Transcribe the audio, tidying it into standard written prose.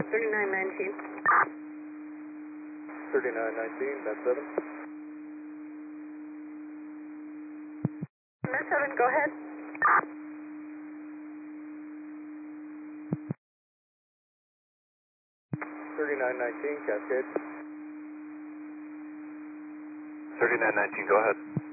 3919. 3919, that's 7. Met 7, go ahead. 3919, Cascade. 3919, go ahead.